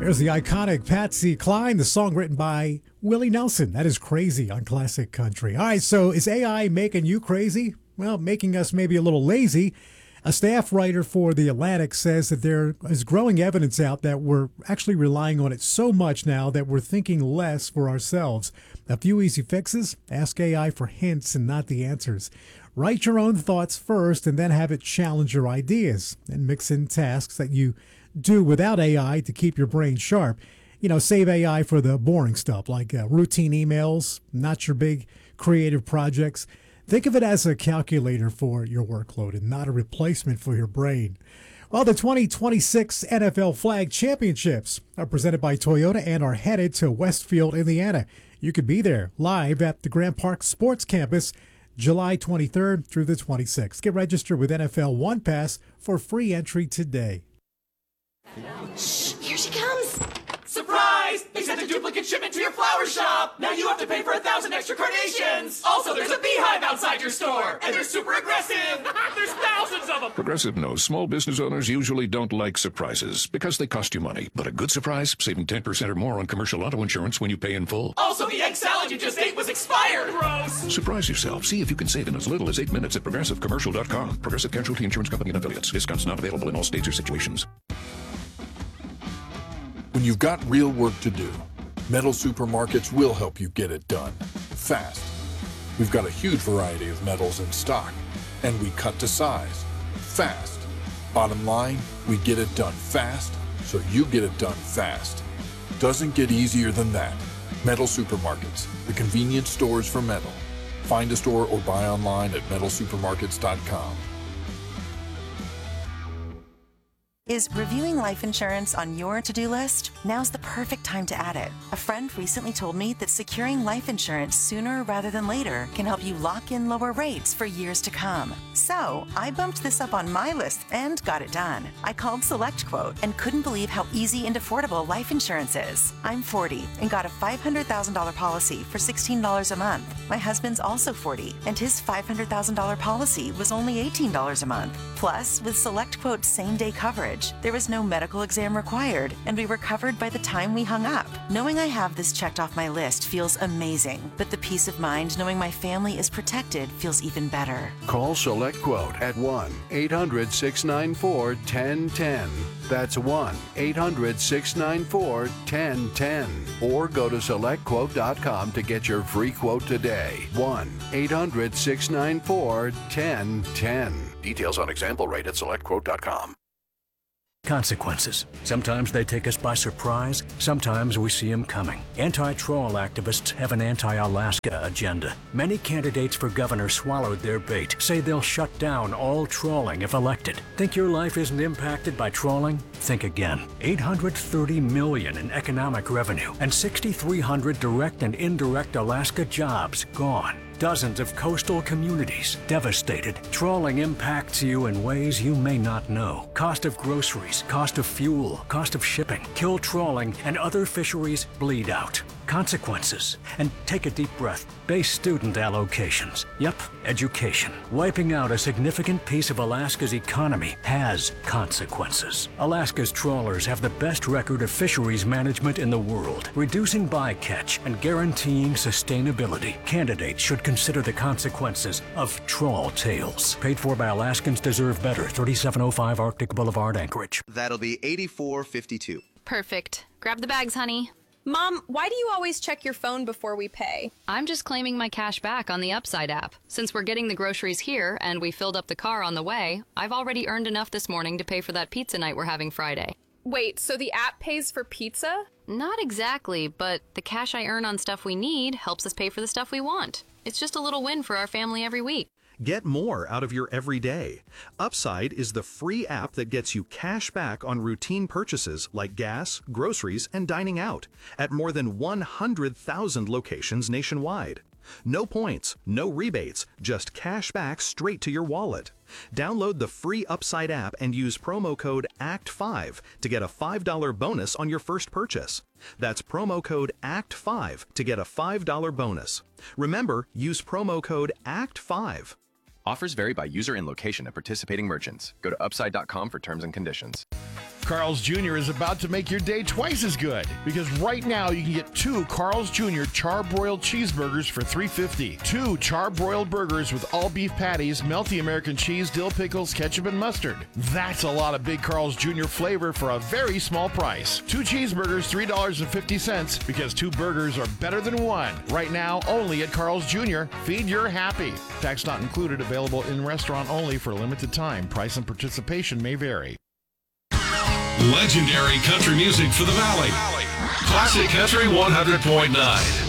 There's the iconic Patsy Cline, the song written by Willie Nelson. That is Crazy on Classic Country. All right, so is AI making you crazy? Well, making us maybe a little lazy. A staff writer for The Atlantic says that there is growing evidence out that we're actually relying on it so much now that we're thinking less for ourselves. A few easy fixes: ask AI for hints and not the answers. Write your own thoughts first and then have it challenge your ideas, and mix in tasks that you do without AI to keep your brain sharp. You know, save AI for the boring stuff like routine emails, not your big creative projects. Think of it as a calculator for your workload and not a replacement for your brain. Well, the 2026 NFL Flag Championships are presented by Toyota and are headed to Westfield, Indiana. You could be there live at the Grand Park Sports Campus July 23rd through the 26th. Get registered with NFL One Pass for free entry today. Shh, here she comes. Surprise! They sent a duplicate shipment to your flower shop! Now you have to pay for 1,000 extra carnations! Also, there's a beehive outside your store! And they're super aggressive! There's thousands of them! Progressive knows small business owners usually don't like surprises because they cost you money. But a good surprise, saving 10% or more on commercial auto insurance when you pay in full. Also, the egg salad you just ate was expired! Gross! Surprise yourself. See if you can save in as little as 8 minutes at ProgressiveCommercial.com. Progressive Casualty Insurance Company and Affiliates. Discounts not available in all states or situations. When you've got real work to do, Metal Supermarkets will help you get it done fast. We've got a huge variety of metals in stock, and we cut to size fast. Bottom line, we get it done fast, so you get it done fast. Doesn't get easier than that. Metal Supermarkets, the convenience stores for metal. Find a store or buy online at metalsupermarkets.com. Is reviewing life insurance on your to-do list? Now's the perfect time to add it. A friend recently told me that securing life insurance sooner rather than later can help you lock in lower rates for years to come. So I bumped this up on my list and got it done. I called SelectQuote and couldn't believe how easy and affordable life insurance is. I'm 40 and got a $500,000 policy for $16 a month. My husband's also 40 and his $500,000 policy was only $18 a month. Plus, with SelectQuote's same-day coverage, there was no medical exam required, and we were covered by the time we hung up. Knowing I have this checked off my list feels amazing, but the peace of mind knowing my family is protected feels even better. Call SelectQuote at 1-800-694-1010. That's 1-800-694-1010. Or go to SelectQuote.com to get your free quote today. 1-800-694-1010. Details on example rate at SelectQuote.com. Consequences. Sometimes they take us by surprise. Sometimes we see them coming. Anti-troll activists have an anti-Alaska agenda. Many candidates for governor swallowed their bait, say they'll shut down all trolling if elected. Think your life isn't impacted by trolling? Think again. $830 million in economic revenue and 6,300 direct and indirect Alaska jobs gone. Dozens of coastal communities devastated. Trolling impacts you in ways you may not know. Cost of groceries, cost of fuel, cost of shipping. Kill trolling and other fisheries bleed out. Consequences. And take a deep breath. Base student allocations. Yep, education. Wiping out a significant piece of Alaska's economy has consequences. Alaska's trawlers have the best record of fisheries management in the world, reducing bycatch and guaranteeing sustainability. Candidates should consider the consequences of trawl tales. Paid for by Alaskans Deserve Better, 3705 Arctic Boulevard, Anchorage. That'll be $84.52. Perfect. Grab the bags, honey. Mom, why do you always check your phone before we pay? I'm just claiming my cash back on the Upside app. Since we're getting the groceries here and we filled up the car on the way, I've already earned enough this morning to pay for that pizza night we're having Friday. Wait, so the app pays for pizza? Not exactly, but the cash I earn on stuff we need helps us pay for the stuff we want. It's just a little win for our family every week. Get more out of your everyday. Upside is the free app that gets you cash back on routine purchases like gas, groceries, and dining out at more than 100,000 locations nationwide. No points, no rebates, just cash back straight to your wallet. Download the free Upside app and use promo code ACT5 to get a $5 bonus on your first purchase. That's promo code ACT5 to get a $5 bonus. Remember, use promo code ACT5. Offers vary by user and location at participating merchants. Go to upside.com for terms and conditions. Carl's Jr. is about to make your day twice as good because right now you can get 2 Carl's Jr. charbroiled cheeseburgers for $3.50. 2 charbroiled burgers with all beef patties, melty American cheese, dill pickles, ketchup, and mustard. That's a lot of big Carl's Jr. flavor for a very small price. 2 cheeseburgers, $3.50 because 2 burgers are better than 1. Right now, only at Carl's Jr. Feed your happy. Tax not included. Available in restaurant only for a limited time. Price and participation may vary. Legendary country music for the Valley. Classic Country 100.9.